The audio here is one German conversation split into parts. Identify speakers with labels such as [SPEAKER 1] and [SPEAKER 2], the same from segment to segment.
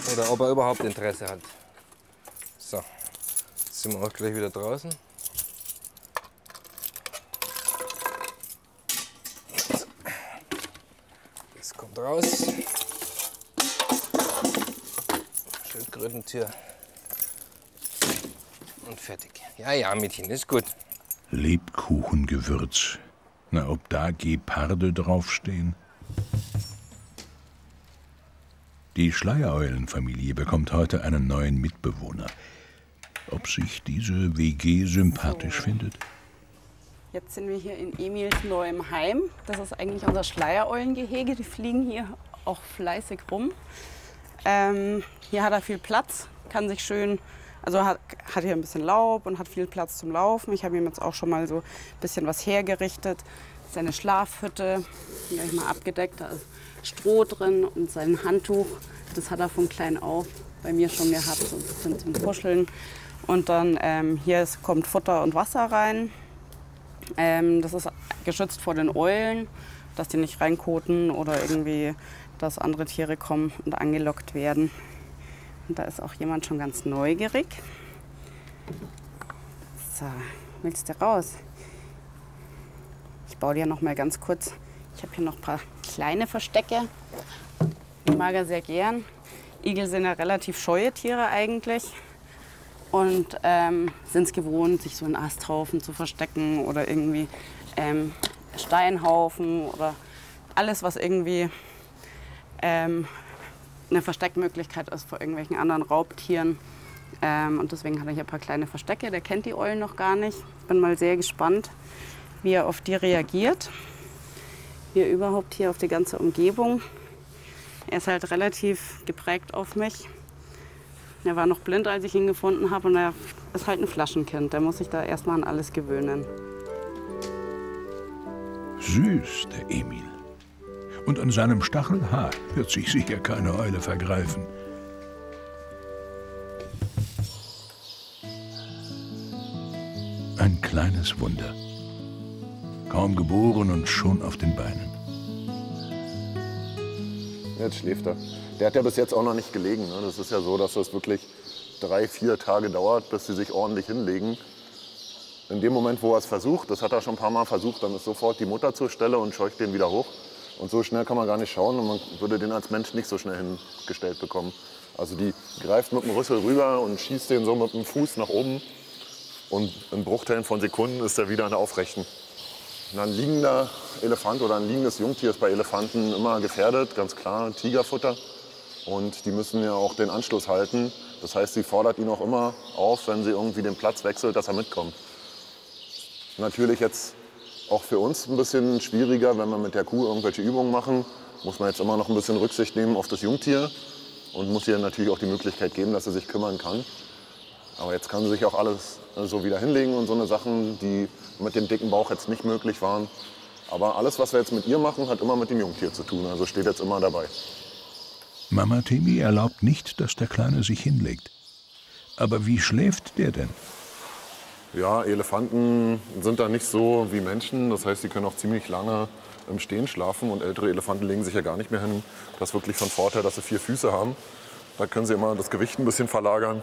[SPEAKER 1] oder ob er überhaupt Interesse hat. So, jetzt sind wir auch gleich wieder draußen. Das kommt raus. Schildkrötentür. Und fertig. Ja, ja, Mädchen, ist gut.
[SPEAKER 2] Lebkuchengewürz. Na, ob da Geparde draufstehen? Die Schleiereulenfamilie bekommt heute einen neuen Mitbewohner. Ob sich diese WG sympathisch findet?
[SPEAKER 3] Jetzt sind wir hier in Emils neuem Heim. Das ist eigentlich unser Schleiereulengehege. Die fliegen hier auch fleißig rum. Hier hat er viel Platz, kann sich schön, also hat hier ein bisschen Laub und hat viel Platz zum Laufen. Ich habe ihm jetzt auch schon mal so ein bisschen was hergerichtet. Seine Schlafhütte, die habe ich mal abgedeckt. Da ist Stroh drin und sein Handtuch. Das hat er von klein auf bei mir schon gehabt, so ein bisschen zum Kuscheln. Und dann hier kommt Futter und Wasser rein. Das ist geschützt vor den Eulen, dass die nicht reinkoten oder irgendwie, dass andere Tiere kommen und angelockt werden. Und da ist auch jemand schon ganz neugierig. So, willst du raus? Ich baue dir noch mal ganz kurz. Ich habe hier noch ein paar kleine Verstecke. Ich mag er sehr gern. Igel sind ja relativ scheue Tiere eigentlich. Und sind es gewohnt, sich so in Asthaufen zu verstecken oder irgendwie Steinhaufen oder alles, was irgendwie eine Versteckmöglichkeit ist vor irgendwelchen anderen Raubtieren. Und deswegen hat er hier ein paar kleine Verstecke. Der kennt die Eulen noch gar nicht. Ich bin mal sehr gespannt, wie er auf die reagiert. Wie er überhaupt hier auf die ganze Umgebung. Er ist halt relativ geprägt auf mich. Er war noch blind, als ich ihn gefunden habe, und er ist halt ein Flaschenkind. Der muss sich da erstmal an alles gewöhnen.
[SPEAKER 2] Süß, der Emil. Und an seinem Stachelhaar wird sich sicher keine Eule vergreifen. Ein kleines Wunder. Kaum geboren und schon auf den Beinen.
[SPEAKER 4] Jetzt schläft er. Der hat ja bis jetzt auch noch nicht gelegen. Ne? Das ist ja so, dass das wirklich 3, 4 Tage dauert, bis sie sich ordentlich hinlegen. In dem Moment, wo er es versucht, das hat er schon ein paar Mal versucht, dann ist sofort die Mutter zur Stelle und scheucht den wieder hoch. Und so schnell kann man gar nicht schauen und man würde den als Mensch nicht so schnell hingestellt bekommen. Also die greift mit dem Rüssel rüber und schießt den so mit dem Fuß nach oben. Und in Bruchteilen von Sekunden ist er wieder an der Aufrechten. Und ein liegender Elefant oder ein liegendes Jungtier ist bei Elefanten immer gefährdet, ganz klar, Tigerfutter. Und die müssen ja auch den Anschluss halten. Das heißt, sie fordert ihn auch immer auf, wenn sie irgendwie den Platz wechselt, dass er mitkommt. Natürlich jetzt auch für uns ein bisschen schwieriger, wenn wir mit der Kuh irgendwelche Übungen machen. Muss man jetzt immer noch ein bisschen Rücksicht nehmen auf das Jungtier und muss ihr natürlich auch die Möglichkeit geben, dass sie sich kümmern kann. Aber jetzt kann sie sich auch alles so wieder hinlegen und so eine Sachen, die mit dem dicken Bauch jetzt nicht möglich waren. Aber alles, was wir jetzt mit ihr machen, hat immer mit dem Jungtier zu tun. Also steht jetzt immer dabei.
[SPEAKER 2] Mama Temi erlaubt nicht, dass der Kleine sich hinlegt. Aber wie schläft der denn?
[SPEAKER 4] Ja, Elefanten sind da nicht so wie Menschen. Das heißt, sie können auch ziemlich lange im Stehen schlafen. Und ältere Elefanten legen sich ja gar nicht mehr hin. Das ist wirklich von Vorteil, dass sie 4 Füße haben. Da können sie immer das Gewicht ein bisschen verlagern.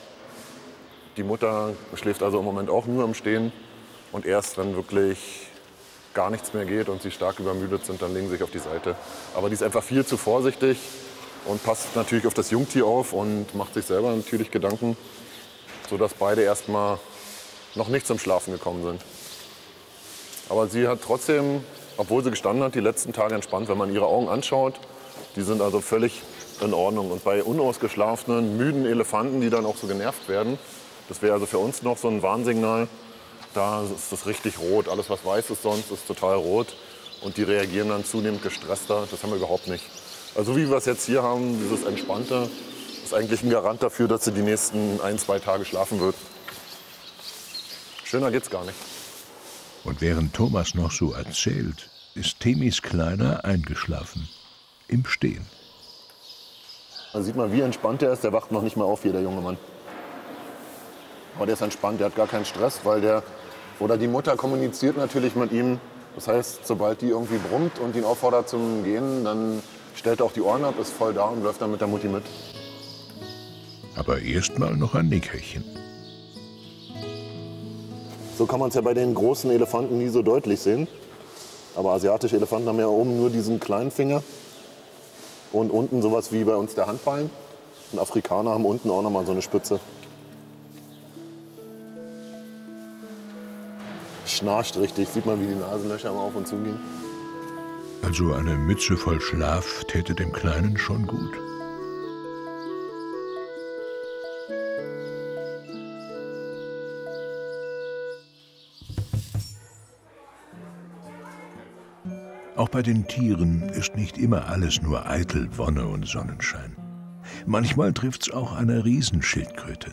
[SPEAKER 4] Die Mutter schläft also im Moment auch nur im Stehen. Und erst, wenn wirklich gar nichts mehr geht und sie stark übermüdet sind, dann legen sie sich auf die Seite. Aber die ist einfach viel zu vorsichtig und passt natürlich auf das Jungtier auf und macht sich selber natürlich Gedanken, sodass beide erstmal noch nicht zum Schlafen gekommen sind. Aber sie hat trotzdem, obwohl sie gestanden hat, die letzten Tage entspannt, wenn man ihre Augen anschaut. Die sind also völlig in Ordnung. Und bei unausgeschlafenen, müden Elefanten, die dann auch so genervt werden, das wäre also für uns noch so ein Warnsignal, da ist das richtig rot. Alles, was weiß ist sonst, ist total rot. Und die reagieren dann zunehmend gestresster. Das haben wir überhaupt nicht. Also wie wir es jetzt hier haben, dieses Entspannte, ist eigentlich ein Garant dafür, dass sie die nächsten 1, 2 Tage schlafen wird. Schöner geht's gar nicht.
[SPEAKER 2] Und während Thomas noch so erzählt, ist Temis Kleiner eingeschlafen. Im Stehen.
[SPEAKER 4] Da sieht man, wie entspannt er ist. Der wacht noch nicht mal auf hier, der junge Mann. Aber der ist entspannt, der hat gar keinen Stress, weil die Mutter kommuniziert natürlich mit ihm. Das heißt, sobald die irgendwie brummt und ihn auffordert zum Gehen, dann stellt er auch die Ohren ab, ist voll da und läuft dann mit der Mutti mit.
[SPEAKER 2] Aber erstmal noch ein Nickerchen.
[SPEAKER 4] So kann man es ja bei den großen Elefanten nie so deutlich sehen. Aber asiatische Elefanten haben ja oben nur diesen kleinen Finger und unten sowas wie bei uns der Handballen. Und Afrikaner haben unten auch noch mal so eine Spitze. Schnarcht richtig, sieht man, wie die Nasenlöcher immer auf und zu gehen.
[SPEAKER 2] Also eine Mütze voll Schlaf täte dem Kleinen schon gut. Auch bei den Tieren ist nicht immer alles nur eitel Wonne und Sonnenschein. Manchmal trifft's auch eine Riesenschildkröte.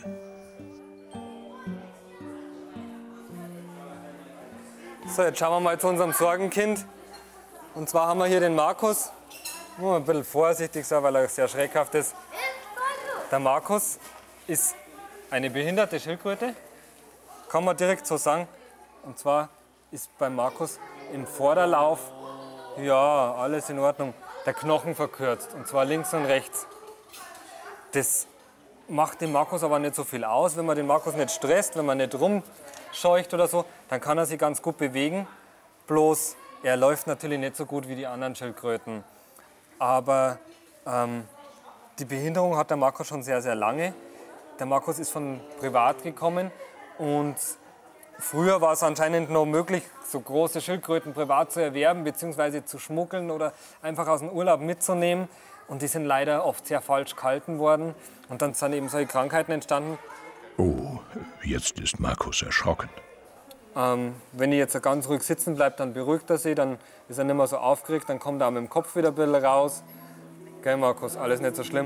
[SPEAKER 5] So, jetzt schauen wir mal zu unserem Sorgenkind. Und zwar haben wir hier den Markus. Nur ein bisschen vorsichtig sein, weil er sehr schreckhaft ist. Der Markus ist eine behinderte Schildkröte, kann man direkt so sagen. Und zwar ist beim Markus im Vorderlauf, ja, alles in Ordnung, der Knochen verkürzt. Und zwar links und rechts. Das macht dem Markus aber nicht so viel aus. Wenn man den Markus nicht stresst, wenn man nicht rumscheucht oder so, dann kann er sich ganz gut bewegen. Bloß, er läuft natürlich nicht so gut wie die anderen Schildkröten. Aber die Behinderung hat der Markus schon sehr, sehr lange. Der Markus ist von privat gekommen und früher war es anscheinend noch möglich, so große Schildkröten privat zu erwerben bzw. zu schmuggeln oder einfach aus dem Urlaub mitzunehmen. Und die sind leider oft sehr falsch gehalten worden. Und dann sind eben solche Krankheiten entstanden.
[SPEAKER 2] Oh, jetzt ist Markus erschrocken.
[SPEAKER 5] Wenn ich jetzt ganz ruhig sitzen bleibe, dann beruhigt er sich, dann ist er nicht mehr so aufgeregt, dann kommt er auch mit dem Kopf wieder ein bisschen raus. Gell, Markus, alles nicht so schlimm.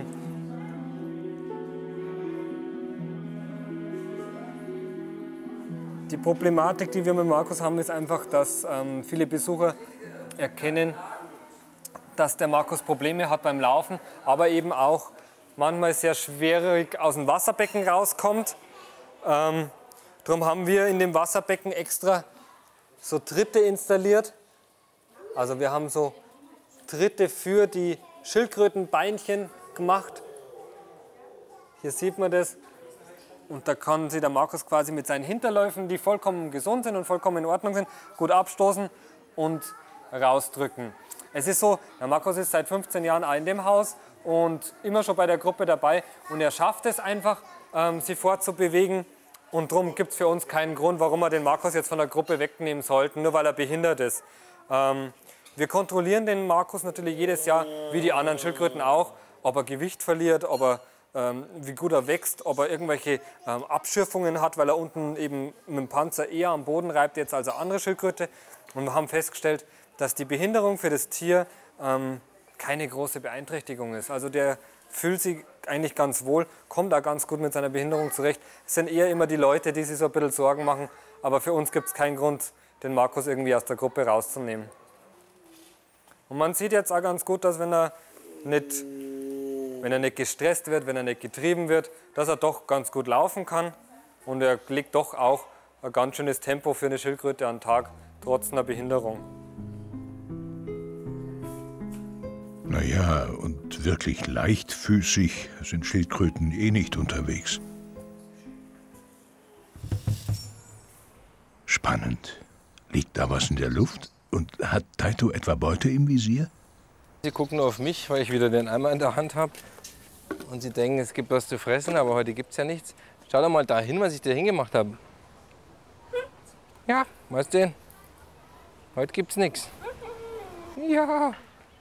[SPEAKER 5] Die Problematik, die wir mit Markus haben, ist einfach, dass viele Besucher erkennen, dass der Markus Probleme hat beim Laufen, aber eben auch manchmal sehr schwierig aus dem Wasserbecken rauskommt. Darum haben wir in dem Wasserbecken extra so Tritte installiert. Also wir haben so Tritte für die Schildkrötenbeinchen gemacht. Hier sieht man das. Und da kann sich der Markus quasi mit seinen Hinterläufen, die vollkommen gesund sind und vollkommen in Ordnung sind, gut abstoßen und rausdrücken. Es ist so, der Markus ist seit 15 Jahren auch in dem Haus und immer schon bei der Gruppe dabei. Und er schafft es einfach, sich fortzubewegen. Und darum gibt es für uns keinen Grund, warum wir den Markus jetzt von der Gruppe wegnehmen sollten, nur weil er behindert ist. Wir kontrollieren den Markus natürlich jedes Jahr, wie die anderen Schildkröten auch, ob er Gewicht verliert, ob er, wie gut er wächst, ob er irgendwelche Abschürfungen hat, weil er unten eben mit dem Panzer eher am Boden reibt jetzt als eine andere Schildkröte. Und wir haben festgestellt, dass die Behinderung für das Tier keine große Beeinträchtigung ist. Also der fühlt sich eigentlich ganz wohl, kommt auch ganz gut mit seiner Behinderung zurecht. Es sind eher immer die Leute, die sich so ein bisschen Sorgen machen. Aber für uns gibt es keinen Grund, den Markus irgendwie aus der Gruppe rauszunehmen. Und man sieht jetzt auch ganz gut, dass wenn er nicht gestresst wird, wenn er nicht getrieben wird, dass er doch ganz gut laufen kann. Und er legt doch auch ein ganz schönes Tempo für eine Schildkröte an den Tag, trotz einer Behinderung.
[SPEAKER 2] Naja, und wirklich leichtfüßig sind Schildkröten eh nicht unterwegs. Spannend. Liegt da was in der Luft? Und hat Taito etwa Beute im Visier?
[SPEAKER 1] Sie gucken nur auf mich, weil ich wieder den Eimer in der Hand habe. Und sie denken, es gibt was zu fressen, aber heute gibt es ja nichts. Schau doch mal dahin, was ich da hingemacht habe. Ja, weißt du denn? Heute gibt's nichts. Ja.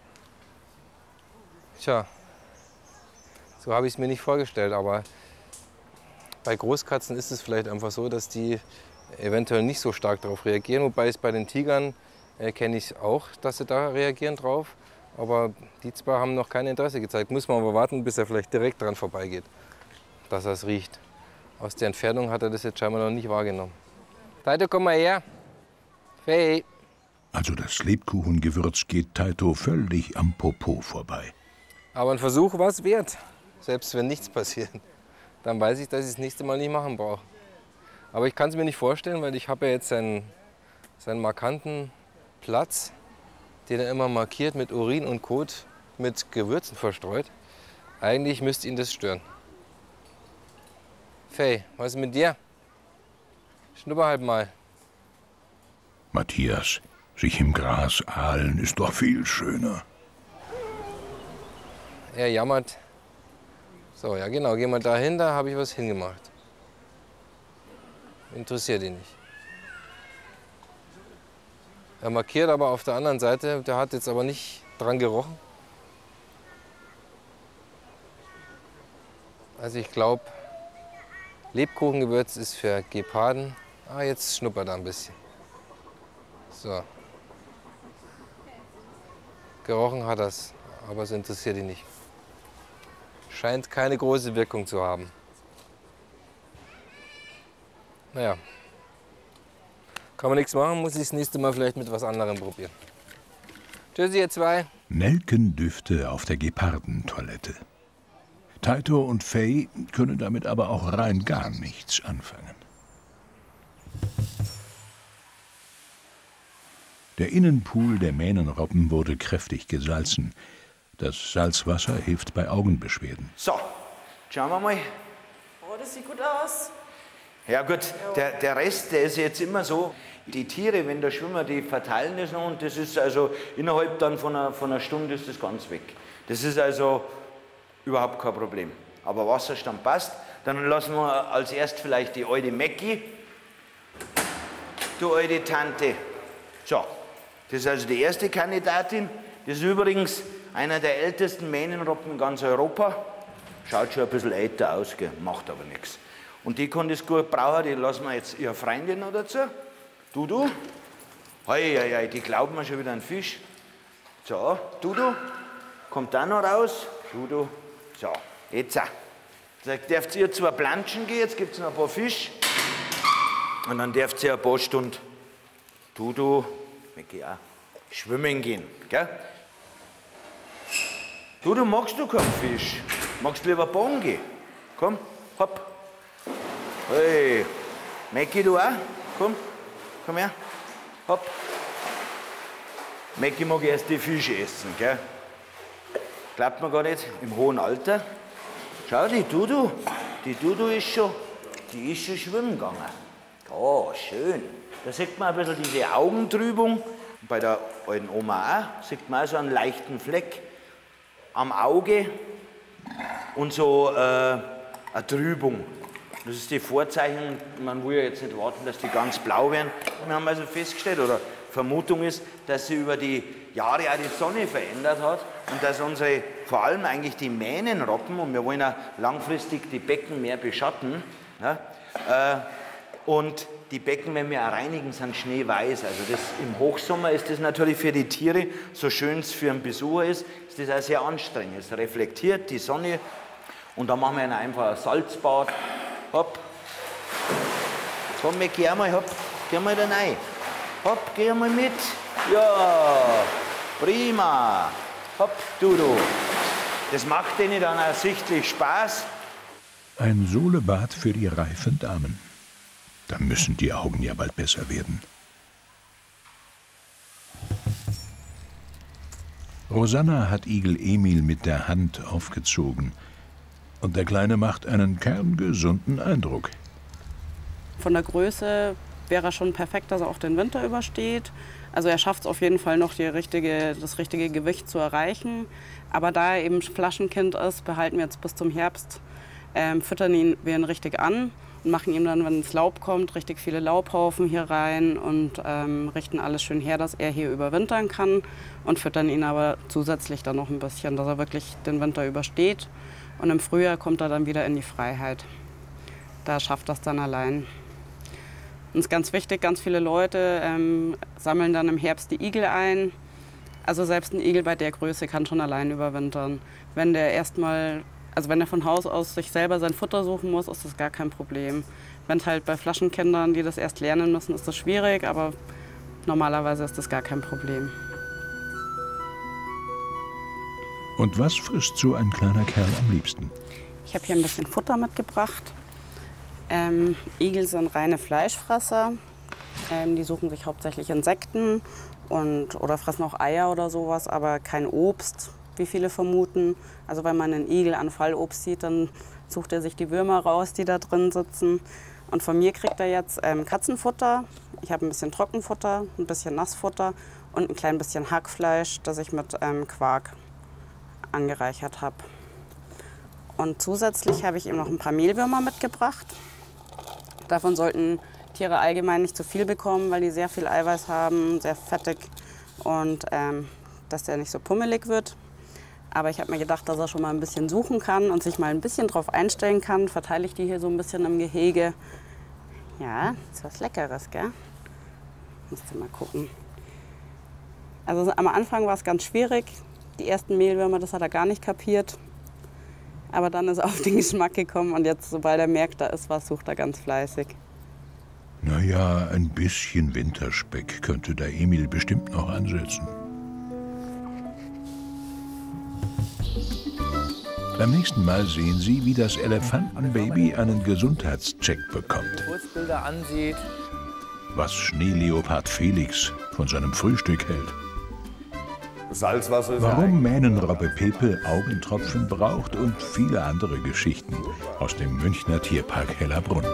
[SPEAKER 1] Tja, so habe ich es mir nicht vorgestellt, aber bei Großkatzen ist es vielleicht einfach so, dass die eventuell nicht so stark darauf reagieren. Wobei es bei den Tigern kenne ich auch, dass sie da reagieren drauf. Aber die zwei haben noch kein Interesse gezeigt. Muss man aber warten, bis er vielleicht direkt dran vorbeigeht, dass er es riecht. Aus der Entfernung hat er das jetzt scheinbar noch nicht wahrgenommen. Taito, komm mal her. Hey.
[SPEAKER 2] Also das Lebkuchengewürz geht Taito völlig am Popo vorbei.
[SPEAKER 1] Aber ein Versuch war es wert, selbst wenn nichts passiert. Dann weiß ich, dass ich das nächste Mal nicht machen brauche. Aber ich kann es mir nicht vorstellen, weil ich habe ja jetzt seinen markanten Platz, den er immer markiert mit Urin und Kot, mit Gewürzen verstreut. Eigentlich müsste ihn das stören. Fay, was ist mit dir? Schnupper halt mal.
[SPEAKER 2] Matthias, sich im Gras ahlen ist doch viel schöner.
[SPEAKER 1] Er jammert. So, ja genau, geh mal dahin, da habe ich was hingemacht. Interessiert ihn nicht. Er markiert aber auf der anderen Seite, der hat jetzt aber nicht dran gerochen. Also ich glaube, Lebkuchengewürz ist für Geparden. Ah, jetzt schnuppert er ein bisschen. So. Gerochen hat er es, aber es interessiert ihn nicht. Scheint keine große Wirkung zu haben. Naja. Kann man nichts machen, muss ich das nächste Mal vielleicht mit was anderem probieren. Tschüssi, ihr zwei.
[SPEAKER 2] Nelkendüfte auf der Gepardentoilette. Taito und Fay können damit aber auch rein gar nichts anfangen. Der Innenpool der Mähnenrobben wurde kräftig gesalzen. Das Salzwasser hilft bei Augenbeschwerden.
[SPEAKER 6] So, schauen wir mal.
[SPEAKER 3] Oh, das sieht gut aus.
[SPEAKER 6] Ja gut, der Rest, der ist jetzt immer so. Die Tiere, wenn da schwimmen, die verteilen das noch und das ist also innerhalb dann von einer Stunde ist das ganz weg. Das ist also überhaupt kein Problem. Aber Wasserstand passt. Dann lassen wir als erst vielleicht die alte Mäcki, du alte Tante. So, das ist also die erste Kandidatin. Das ist übrigens einer der ältesten Mähnenrobben in ganz Europa. Schaut schon ein bisschen älter aus, gell? Macht aber nichts. Und die kann das gut brauchen, die lassen wir jetzt ihre Freundin noch dazu. Du. Hei, die glauben mir schon wieder einen Fisch. So, du. Kommt da noch raus. Du. So, jetzt. Jetzt dürft ihr 2 Planschen gehen, jetzt gibt es noch ein paar Fisch. Und dann dürft ihr ein paar Stunden, du, ich geh auch, schwimmen gehen. Gell? Du magst du keinen Fisch. Magst du lieber baden gehen? Komm, hopp. Hey, Mäcki, du auch? Komm her. Hopp. Mäcki mag erst die Fische essen, gell? Glaubt man gar nicht, im hohen Alter. Schau, die Dudu ist schon schwimmen gegangen. Oh, schön. Da sieht man ein bisschen diese Augentrübung. Bei der alten Oma auch, sieht man auch so einen leichten Fleck am Auge und so eine Trübung. Das ist die Vorzeichen, man will ja jetzt nicht warten, dass die ganz blau werden. Wir haben also festgestellt, oder Vermutung ist, dass sie über die Jahre auch die Sonne verändert hat und dass unsere, vor allem eigentlich die Mähnenrobben, und wir wollen ja langfristig die Becken mehr beschatten, ja, und die Becken, wenn wir reinigen, sind schneeweiß. Also das, im Hochsommer ist das natürlich für die Tiere, so schön es für einen Besucher ist das auch sehr anstrengend. Es reflektiert die Sonne und dann machen wir einfach ein Salzbad. Hopp. Komm, geh einmal, hopp. Geh mal da rein. Hopp, geh einmal mit. Ja, prima. Hopp, du. Das macht denen dann auch sichtlich Spaß.
[SPEAKER 2] Ein Solebad für die reifen Damen. Da müssen die Augen ja bald besser werden. Rosanna hat Igel Emil mit der Hand aufgezogen. Und der Kleine macht einen kerngesunden Eindruck.
[SPEAKER 3] Von der Größe wäre er schon perfekt, dass er auch den Winter übersteht. Also er schafft es auf jeden Fall noch, das richtige Gewicht zu erreichen. Aber da er eben Flaschenkind ist, behalten wir jetzt bis zum Herbst, füttern ihn wir richtig an und machen ihm dann, wenn das Laub kommt, richtig viele Laubhaufen hier rein und richten alles schön her, dass er hier überwintern kann und füttern ihn aber zusätzlich dann noch ein bisschen, dass er wirklich den Winter übersteht. Und im Frühjahr kommt er dann wieder in die Freiheit. Da schafft er es dann allein. Und es ist ganz wichtig, ganz viele Leute sammeln dann im Herbst die Igel ein. Also selbst ein Igel bei der Größe kann schon allein überwintern. Wenn der von Haus aus sich selber sein Futter suchen muss, ist das gar kein Problem. Wenn halt bei Flaschenkindern, die das erst lernen müssen, ist das schwierig, aber normalerweise ist das gar kein Problem.
[SPEAKER 2] Und was frisst so ein kleiner Kerl am liebsten?
[SPEAKER 3] Ich habe hier ein bisschen Futter mitgebracht. Igel sind reine Fleischfresser. Die suchen sich hauptsächlich Insekten oder fressen auch Eier oder sowas, aber kein Obst, wie viele vermuten. Also wenn man einen Igel an Fallobst sieht, dann sucht er sich die Würmer raus, die da drin sitzen. Und von mir kriegt er jetzt Katzenfutter. Ich habe ein bisschen Trockenfutter, ein bisschen Nassfutter und ein klein bisschen Hackfleisch, das ich mit Quark angereichert habe. Und zusätzlich habe ich ihm noch ein paar Mehlwürmer mitgebracht. Davon sollten Tiere allgemein nicht zu viel bekommen, weil die sehr viel Eiweiß haben, sehr fettig und dass der nicht so pummelig wird. Aber ich habe mir gedacht, dass er schon mal ein bisschen suchen kann und sich mal ein bisschen drauf einstellen kann. Verteile ich die hier so ein bisschen im Gehege. Ja, ist was Leckeres, gell? Musst du mal gucken. Also am Anfang war es ganz schwierig. Die ersten Mehlwürmer, das hat er gar nicht kapiert. Aber dann ist er auf den Geschmack gekommen und jetzt, sobald er merkt, da ist was, sucht er ganz fleißig.
[SPEAKER 2] Naja, ein bisschen Winterspeck könnte der Emil bestimmt noch ansetzen. Beim nächsten Mal sehen Sie, wie das Elefantenbaby einen Gesundheitscheck bekommt.
[SPEAKER 1] Kurzbilder ansieht.
[SPEAKER 2] Was Schneeleopard Felix von seinem Frühstück hält.
[SPEAKER 4] Salzwasser ist
[SPEAKER 2] Warum Mähnenrobbe Pepe Augentropfen braucht und viele andere Geschichten aus dem Münchner Tierpark Hellerbrunn.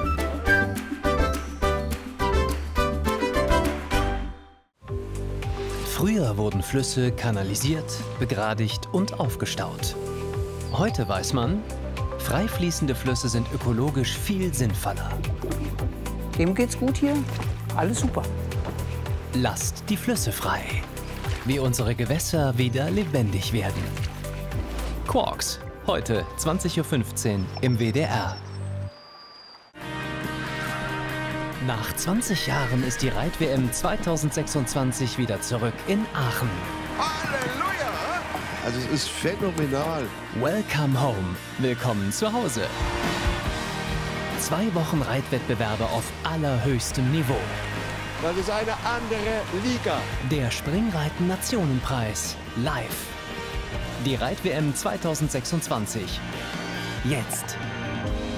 [SPEAKER 7] Früher wurden Flüsse kanalisiert, begradigt und aufgestaut. Heute weiß man, frei fließende Flüsse sind ökologisch viel sinnvoller.
[SPEAKER 8] Dem geht's gut hier. Alles super.
[SPEAKER 7] Lasst die Flüsse frei, wie unsere Gewässer wieder lebendig werden. Quarks, heute 20:15 Uhr im WDR. Nach 20 Jahren ist die Reit-WM 2026 wieder zurück in Aachen.
[SPEAKER 9] Halleluja! Also es ist phänomenal.
[SPEAKER 7] Welcome home, willkommen zu Hause. 2 Wochen Reitwettbewerbe auf allerhöchstem Niveau.
[SPEAKER 9] Das ist eine andere Liga.
[SPEAKER 7] Der Springreiten-Nationenpreis live. Die Reit-WM 2026. Jetzt.